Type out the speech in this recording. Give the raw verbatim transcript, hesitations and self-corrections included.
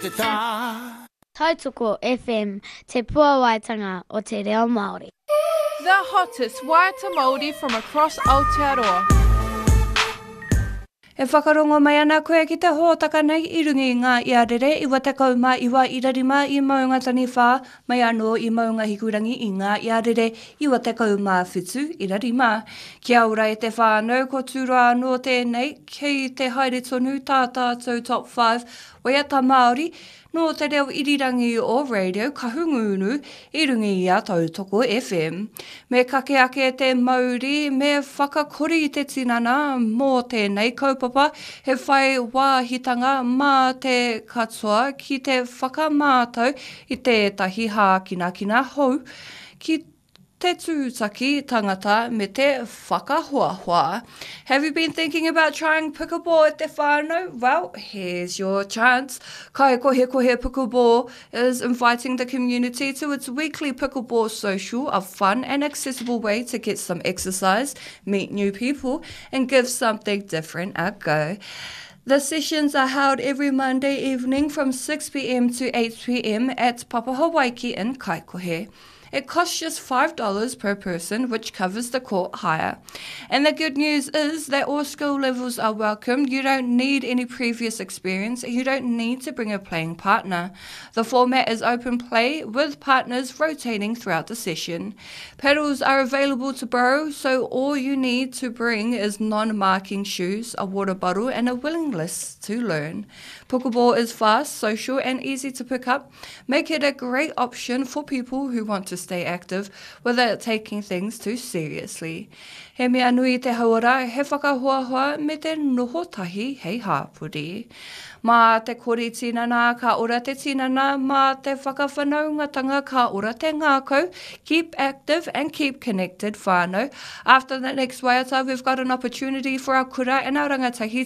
te tā. Tautoko F M, te puawaitanga o te reo Māori. The hottest waiata Māori from across Aotearoa. E whakarongo mai ana koe ki te hōtaka nei I rungi ngā iarere I watakau mā iwa irarima I maunga tani whā mai anō I maunga hikurangi I ngā iarere I watakau mā whitu irarima. Kia ora e te whānau ko tūra anō tēnei kei te haere tonu tā tātou top five waiata Māori no te reo irirangi o radio kahungunu I rungi I a Tautoko F M. Me kake ake te Māori me whakakori I te tinana mō tēnei kaupapa he whai wāhitanga mā te katoa ki te whakamātau I tētahi hākinakina hou ki te tūtaki tangata me te whakahoahua. Have you been thinking about trying pickleball at te whānau? Well, here's your chance. Kai Kohe Kohe Pickleball is inviting the community to its weekly pickleball social, a fun and accessible way to get some exercise, meet new people, and give something different a go. The sessions are held every Monday evening from six p m to eight p m at Papahawaiki in Kaikohe. It costs just five dollars per person, which covers the court hire. And the good news is that all skill levels are welcome. You don't need any previous experience. You don't need to bring a playing partner. The format is open play with partners rotating throughout the session. Paddles are available to borrow, so all you need to bring is non-marking shoes, a water bottle, and a willingness to learn. Pickleball is fast, social, and easy to pick up. Make it a great option for people who want to stay active without taking things too seriously. He mea nui te hauara, he whakahoahua me te nohotahi hei hāpuri. Mā te kori tinana, ka ora te tinana, mā te whakawhanaungatanga, ka ora te ngākau. Keep active and keep connected, whānau. After the next waiata, we've got an opportunity for our kura and our rangatahi